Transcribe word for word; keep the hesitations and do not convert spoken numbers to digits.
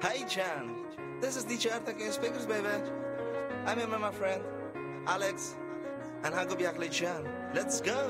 Hi, Jan. This is D J Artak in speakers, baby. I'm here with my friend, Alex, and Hago Biakle Jan. Let's go.